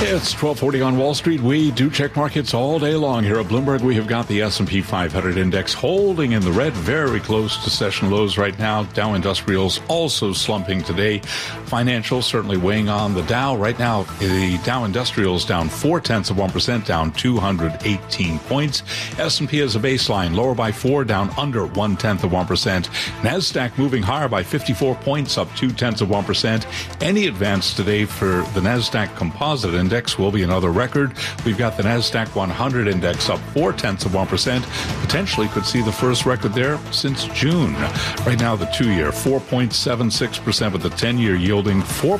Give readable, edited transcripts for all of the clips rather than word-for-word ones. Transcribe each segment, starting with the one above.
It's 12:40 on Wall Street. We do check markets all day long here at Bloomberg. We have got the S&P 500 index holding in the red, very close to session lows right now. Dow Industrials also slumping today. Financials certainly weighing on the Dow. Right now, the Dow Industrials down 0.4%, down 218 points. S&P as a baseline, lower by 4, down under 0.1%. NASDAQ moving higher by 54 points, up 0.2%. Any advance today for the NASDAQ Composite Index will be another record. We've got the NASDAQ 100 index up 0.4%. Potentially could see the first record there since June. Right now, the 2-year 4.76%, with the 10-year yielding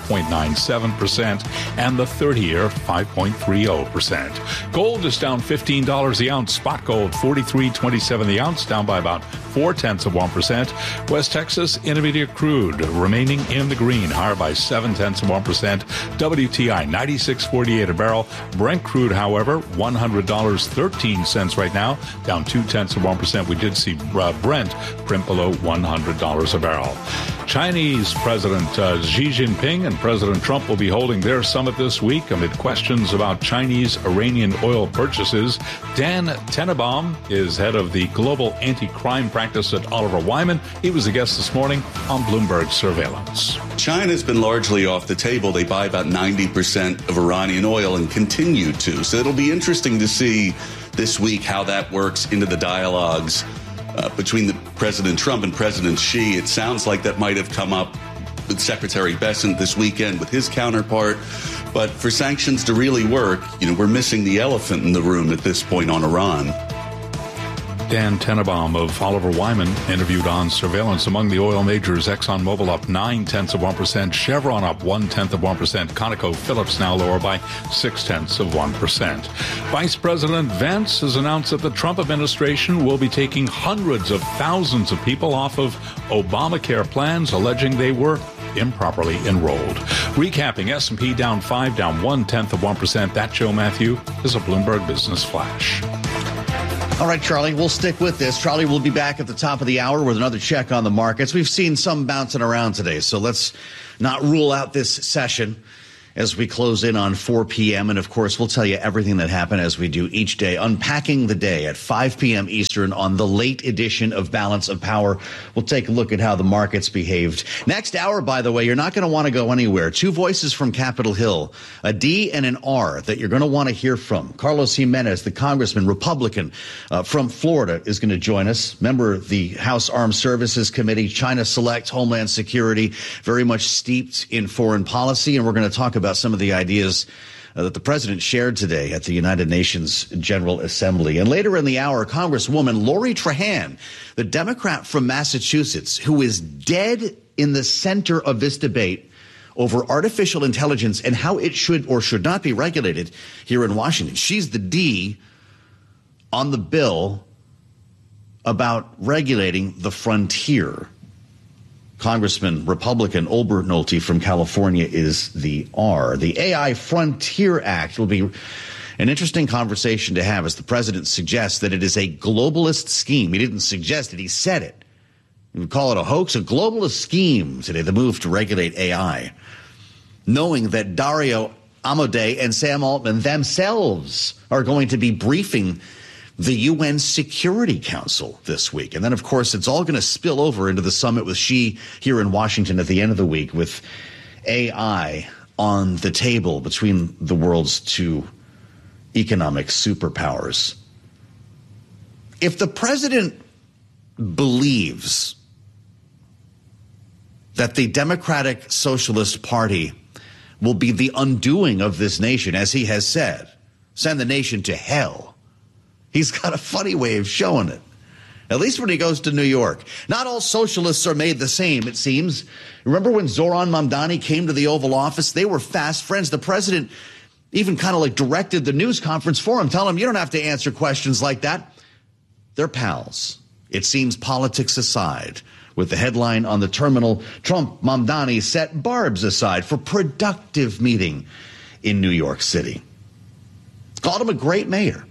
4.97%, and the 30-year 5.30%. Gold is down $15 the ounce. Spot gold $43.27 the ounce, down by about 0.4%. West Texas Intermediate crude remaining in the green, higher by 0.7%. WTI 96.48 a barrel. Brent crude, however, $100.13 right now, down 0.2%. We did see Brent print below $100 a barrel. Chinese President Xi Jinping and President Trump will be holding their summit this week amid questions about Chinese Iranian oil purchases. Dan Tenenbaum is head of the Global Anti-Crime Practice at Oliver Wyman. He was a guest this morning on Bloomberg Surveillance. China's been largely off the table. They buy about 90% of Iranian oil and continue to. So it'll be interesting to see this week how that works into the dialogues between the President Trump and President Xi. It sounds like that might have come up with Secretary Bessent this weekend with his counterpart. But for sanctions to really work, we're missing the elephant in the room at this point on Iran. Dan Tenenbaum of Oliver Wyman interviewed on Surveillance. Among the oil majors, ExxonMobil up 0.9%, Chevron up 0.1%, ConocoPhillips now lower by 0.6%. Vice President Vance has announced that the Trump administration will be taking hundreds of thousands of people off of Obamacare plans, alleging they were improperly enrolled. Recapping, S&P down 5, down 0.1%. That, Joe Matthew, is a Bloomberg Business Flash. All right, Charlie, we'll stick with this. Charlie will be back at the top of the hour with another check on the markets. We've seen some bouncing around today, so let's not rule out this session as we close in on 4 p.m. And, of course, we'll tell you everything that happened as we do each day, unpacking the day at 5 p.m. Eastern on the late edition of Balance of Power. We'll take a look at how the markets behaved. Next hour, by the way, you're not going to want to go anywhere. 2 voices from Capitol Hill, a D and an R that you're going to want to hear from. Carlos Jimenez, the congressman, Republican from Florida, is going to join us. Member of the House Armed Services Committee, China Select, Homeland Security, very much steeped in foreign policy. And we're going to talk about some of the ideas that the president shared today at the United Nations General Assembly. And later in the hour, Congresswoman Lori Trahan, the Democrat from Massachusetts, who is dead in the center of this debate over artificial intelligence and how it should or should not be regulated here in Washington. She's the D on the bill about regulating the frontier. Congressman Republican Olbert Nolte from California is the R. The AI Frontier Act will be an interesting conversation to have as the president suggests that it is a globalist scheme. He didn't suggest it, he said it. You would call it a hoax, a globalist scheme today, the move to regulate AI. Knowing that Dario Amodei and Sam Altman themselves are going to be briefing the UN Security Council this week. And then, of course, it's all going to spill over into the summit with Xi here in Washington at the end of the week, with AI on the table between the world's 2 economic superpowers. If the president believes that the Democratic Socialist Party will be the undoing of this nation, as he has said, send the nation to hell, he's got a funny way of showing it, at least when he goes to New York. Not all socialists are made the same, it seems. Remember when Zoran Mamdani came to the Oval Office? They were fast friends. The president even kind of like directed the news conference for him, telling him, you don't have to answer questions like that. They're pals. It seems, politics aside. With the headline on the terminal, Trump, Mamdani set barbs aside for productive meeting in New York City. Called him a great mayor.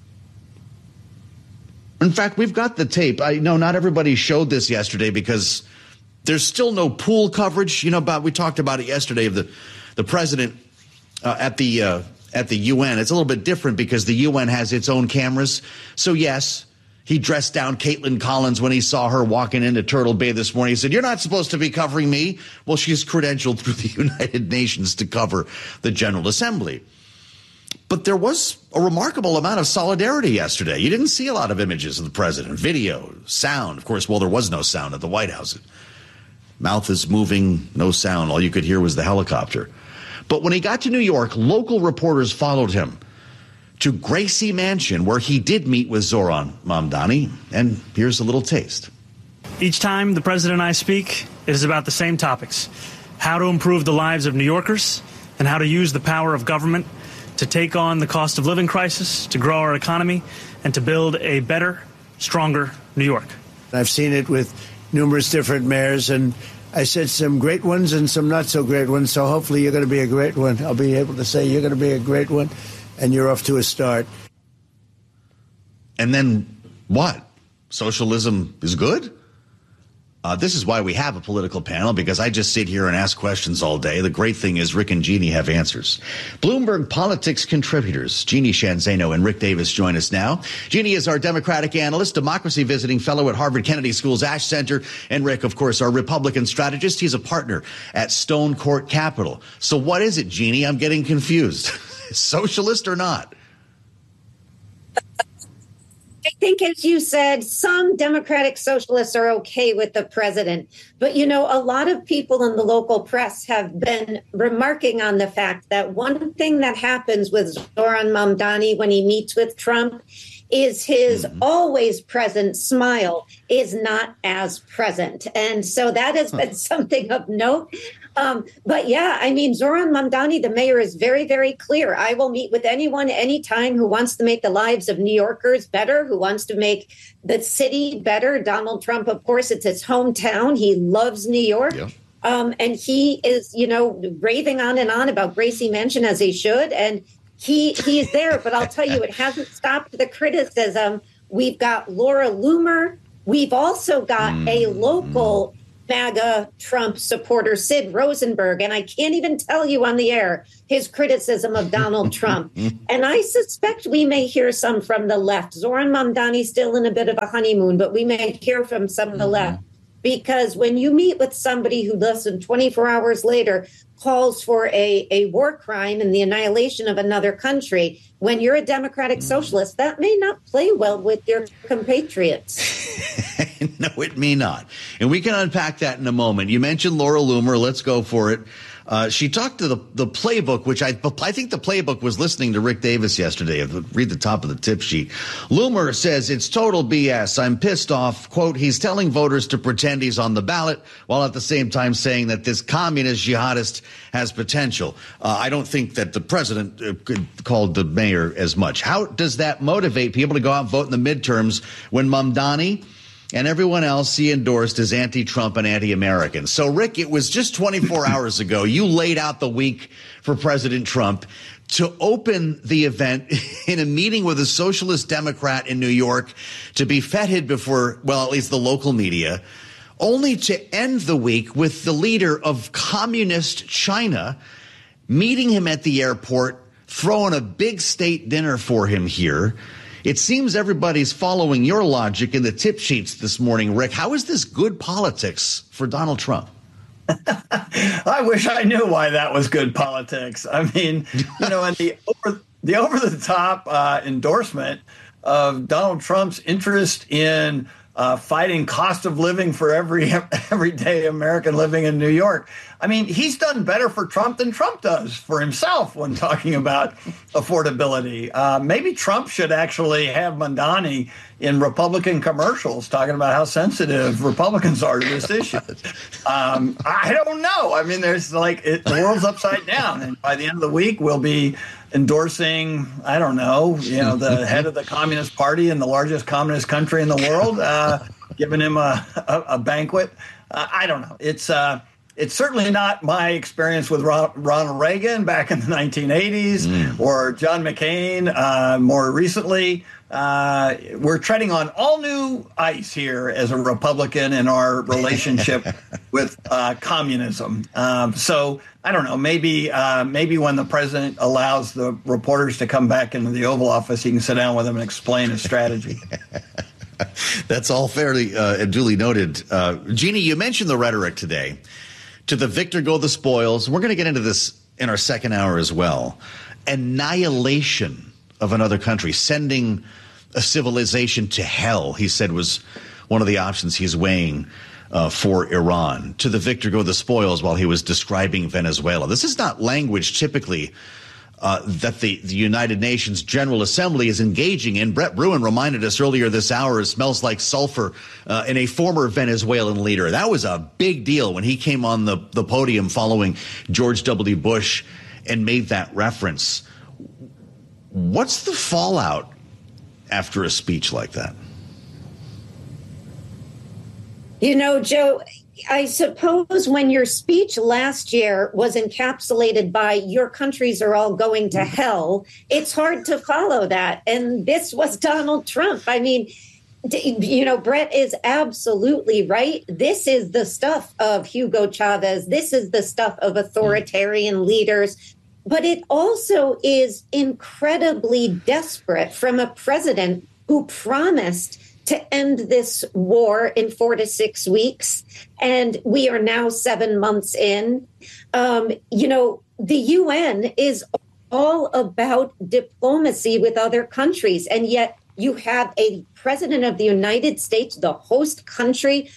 In fact, we've got the tape. I know not everybody showed this yesterday because there's still no pool coverage. We talked about it yesterday of the president at the at the UN. It's a little bit different because the UN has its own cameras. So, yes, he dressed down Caitlin Collins when he saw her walking into Turtle Bay this morning. He said, "You're not supposed to be covering me." Well, she's credentialed through the United Nations to cover the General Assembly. But there was a remarkable amount of solidarity yesterday. You didn't see a lot of images of the president, video, sound. Of course, well, there was no sound at the White House. Mouth is moving, no sound. All you could hear was the helicopter. But when he got to New York, local reporters followed him to Gracie Mansion, where he did meet with Zoran Mamdani. And here's a little taste. Each time the president and I speak, it is about the same topics: how to improve the lives of New Yorkers and how to use the power of government to take on the cost of living crisis, to grow our economy, and to build a better, stronger New York. I've seen it with numerous different mayors, and I said some great ones and some not so great ones, so hopefully you're going to be a great one. I'll be able to say you're going to be a great one, and you're off to a start. And then what? Socialism is good? This is why we have a political panel, because I just sit here and ask questions all day. The great thing is Rick and Jeannie have answers. Bloomberg Politics contributors Jeannie Shanzano and Rick Davis join us now. Jeannie is our Democratic analyst, democracy visiting fellow at Harvard Kennedy School's Ash Center. And Rick, of course, our Republican strategist. He's a partner at Stone Court Capital. So what is it, Jeannie? I'm getting confused. Socialist or not? I think, as you said, some Democratic socialists are okay with the president. But, you know, a lot of people in the local press have been remarking on the fact that one thing that happens with Zoran Mamdani when he meets with Trump is his always present smile is not as present. And so that has been something of note. But yeah, I mean, Zoran Mamdani, the mayor, is very, very clear. I will meet with anyone, anytime who wants to make the lives of New Yorkers better, who wants to make the city better. Donald Trump, of course, it's his hometown. He loves New York. Yeah. And he is, you know, raving on and on about Gracie Mansion, as he should. And he's there. But I'll tell you, it hasn't stopped the criticism. We've got Laura Loomer. We've also got a local MAGA Trump supporter, Sid Rosenberg, and I can't even tell you on the air his criticism of Donald Trump. And I suspect we may hear some from the left. Zoran Mamdani's still in a bit of a honeymoon, but we may hear from some of the left. Because when you meet with somebody who less than 24 hours later calls for a war crime and the annihilation of another country, when you're a Democratic socialist, that may not play well with your compatriots. No, it may not. And we can unpack that in a moment. You mentioned Laura Loomer. Let's go for it. She talked to the playbook, which I think the playbook was listening to Rick Davis yesterday. Read the top of the tip sheet. Loomer says it's total BS. I'm pissed off. Quote, he's telling voters to pretend he's on the ballot while at the same time saying that this communist jihadist has potential. I don't think that the president could call the mayor as much. How does that motivate people to go out and vote in the midterms when Mamdani and everyone else he endorsed is anti-Trump and anti-American? So, Rick, it was just 24 hours ago. You laid out the week for President Trump to open the event in a meeting with a socialist Democrat in New York to be feted before, well, at least the local media, only to end the week with the leader of communist China meeting him at the airport, throwing a big state dinner for him here. It seems everybody's following your logic in the tip sheets this morning, Rick. How is this good politics for Donald Trump? I wish I knew why that was good politics. I mean, you know, and the over-the-top endorsement of Donald Trump's interest in fighting cost of living for everyday American living in New York. I mean, he's done better for Trump than Trump does for himself when talking about affordability. Maybe Trump should actually have Mamdani in Republican commercials talking about how sensitive Republicans are to this issue. I don't know. I mean, there's the world's upside down. And by the end of the week, we'll be endorsing, I don't know, the head of the Communist Party in the largest communist country in the world, giving him a banquet. I don't know. It's It's certainly not my experience with Ronald Reagan back in the 1980s or John McCain more recently. We're treading on all new ice here as a Republican in our relationship with communism. So I don't know. Maybe when the president allows the reporters to come back into the Oval Office, he can sit down with them and explain his strategy. That's all fairly duly noted. Jeannie, you mentioned the rhetoric today. To the victor go the spoils. We're going to get into this in our second hour as well. Annihilation of another country, sending a civilization to hell, he said, was one of the options he's weighing for Iran. To the victor go the spoils, while he was describing Venezuela. This is not language typically that the United Nations General Assembly is engaging in. Brett Bruen reminded us earlier this hour, it smells like sulfur in a former Venezuelan leader. That was a big deal when he came on the podium following George W. Bush and made that reference. What's the fallout after a speech like that? You know, Joe, I suppose when your speech last year was encapsulated by your countries are all going to hell, it's hard to follow that. And this was Donald Trump. I mean, you know, Brett is absolutely right. This is the stuff of Hugo Chavez. This is the stuff of authoritarian leaders. But it also is incredibly desperate from a president who promised to end this war in 4 to 6 weeks. And we are now 7 months in. You know, the UN is all about diplomacy with other countries. And yet you have a president of the United States, the host country,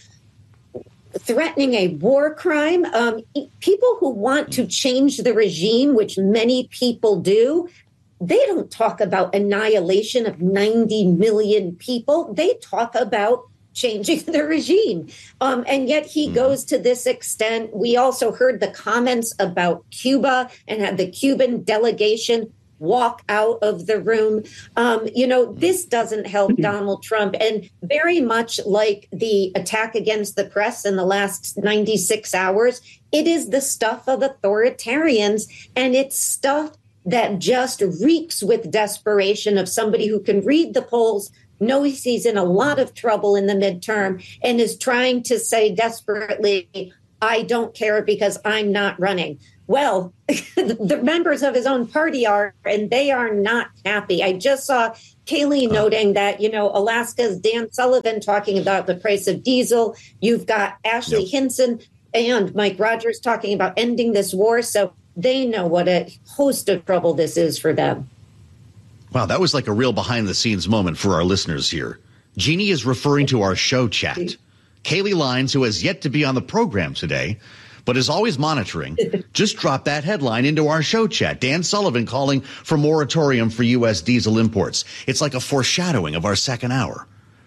threatening a war crime. People who want to change the regime, which many people do, they don't talk about annihilation of 90 million people. They talk about changing the regime. And yet he goes to this extent. We also heard the comments about Cuba and had the Cuban delegation walk out of the room. You know, this doesn't help Donald Trump. And very much like the attack against the press in the last 96 hours, it is the stuff of authoritarians, and it's stuff that just reeks with desperation of somebody who can read the polls, knows he's in a lot of trouble in the midterm, and is trying to say desperately, I don't care because I'm not running. Well, the members of his own party are, and they are not happy. I just saw Kaylee noting that, you know, Alaska's Dan Sullivan talking about the price of diesel. You've got Ashley Hinson and Mike Rogers talking about ending this war. So they know what a host of trouble this is for them. Wow, that was like a real behind-the-scenes moment for our listeners here. Jeannie is referring to our show chat. Kaylee Lines, who has yet to be on the program today, but is always monitoring, just dropped that headline into our show chat. Dan Sullivan calling for moratorium for U.S. diesel imports. It's like a foreshadowing of our second hour.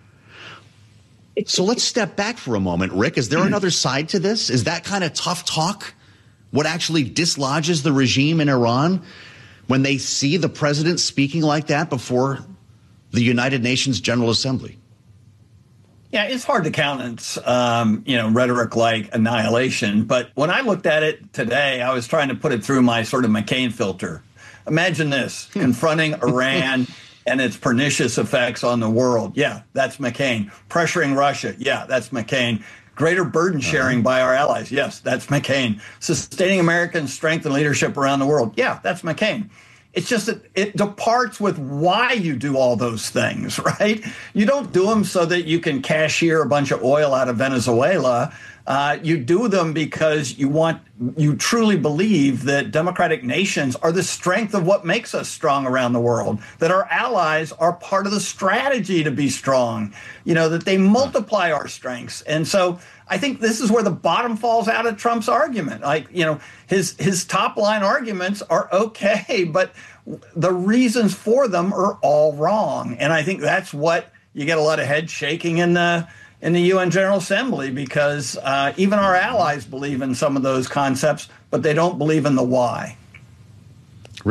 So let's step back for a moment, Rick. Is there another side to this? Is that kind of tough talk what actually dislodges the regime in Iran when they see the president speaking like that before the United Nations General Assembly? Yeah, it's hard to countenance, rhetoric like annihilation. But when I looked at it today, I was trying to put it through my sort of McCain filter. Imagine this, confronting Iran and its pernicious effects on the world. Yeah, that's McCain. Pressuring Russia. Yeah, that's McCain. Greater burden sharing by our allies. Yes, that's McCain. Sustaining American strength and leadership around the world. Yeah, that's McCain. It's just that it departs with why you do all those things, right? You don't do them so that you can cashier a bunch of oil out of Venezuela. You do them because you truly believe that democratic nations are the strength of what makes us strong around the world, that our allies are part of the strategy to be strong, that they multiply our strengths. And so I think this is where the bottom falls out of Trump's argument. His top line arguments are okay, but the reasons for them are all wrong. And I think that's what you get a lot of head shaking in the UN General Assembly, because even our allies believe in some of those concepts, but they don't believe in the why. Really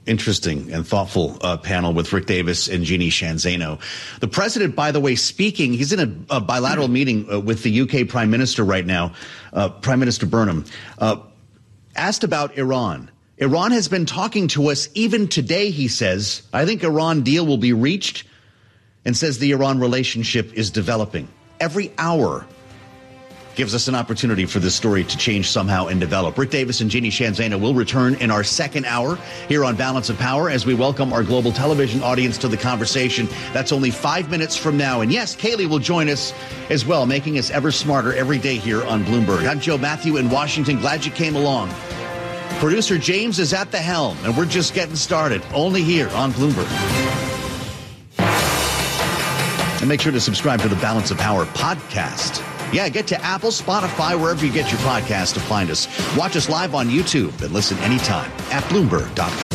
interesting and thoughtful panel with Rick Davis and Jeannie Sheehan Zaino. The president, by the way, speaking, he's in a bilateral meeting with the UK Prime Minister right now, Prime Minister Burnham, asked about Iran. Iran has been talking to us even today, he says. I think Iran deal will be reached, and says the Iran relationship is developing. Every hour gives us an opportunity for this story to change somehow and develop. Rick Davis and Jeannie Sheehan Zaino will return in our second hour here on Balance of Power as we welcome our global television audience to the conversation. That's only 5 minutes from now. And yes, Kayleigh will join us as well, making us ever smarter every day here on Bloomberg. I'm Joe Matthew in Washington. Glad you came along. Producer James is at the helm, and we're just getting started, only here on Bloomberg. And make sure to subscribe to the Balance of Power podcast. Yeah, get to Apple, Spotify, wherever you get your podcast to find us. Watch us live on YouTube and listen anytime at Bloomberg.com.